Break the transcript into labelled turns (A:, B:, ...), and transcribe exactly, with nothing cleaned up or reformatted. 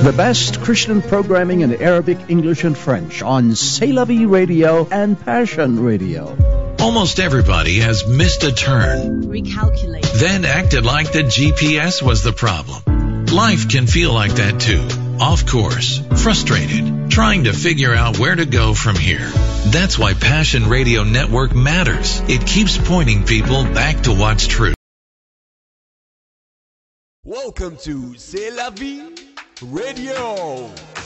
A: The best Christian programming in Arabic, English, and French on C'est La Vie Radio and Passion Radio.
B: Almost everybody has missed a turn.
C: Recalculate.
B: Then acted like the G P S was the problem. Life can feel like that too. Off course, frustrated, trying to figure out where to go from here. That's why Passion Radio Network matters. It keeps pointing people back to what's true.
D: Welcome to C'est La Vie Radio.